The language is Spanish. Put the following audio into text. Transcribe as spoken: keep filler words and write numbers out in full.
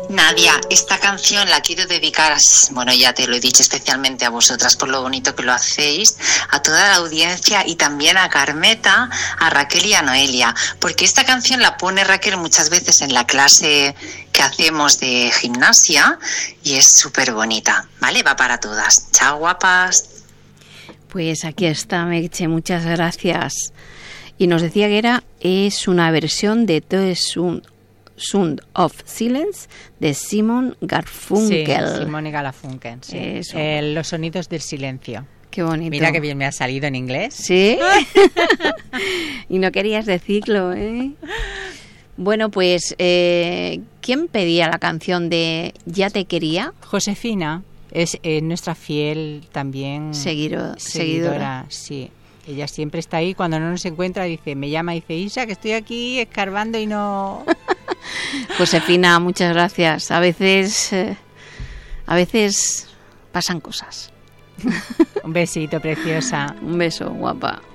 Nadia, esta canción la quiero dedicar, bueno, ya te lo he dicho, especialmente a vosotras por lo bonito que lo hacéis, a toda la audiencia y también a Carmeta, a Raquel y a Noelia, porque esta canción la pone Raquel muchas veces en la clase que hacemos de gimnasia y es súper bonita, ¿vale? Va para todas. Chao, guapas. Pues aquí está, Meche, muchas gracias. Y nos decía que era, es una versión de Todo es un Sound of Silence de Simon Garfunkel. Sí, Simon y Garfunkel, sí. Eh, los sonidos del silencio. Qué bonito. Mira qué bien me ha salido en inglés. Sí. Y no querías decirlo, ¿eh? Bueno, pues, eh, ¿quién pedía la canción de Ya te quería? Josefina es eh, nuestra fiel también Seguido, seguidora. seguidora. Sí. Ella siempre está ahí, cuando no nos encuentra dice, me llama y dice, Isa, que estoy aquí escarbando y no... Josefina, muchas gracias. A veces, eh, a veces pasan cosas. Un besito, preciosa. Un beso, guapa.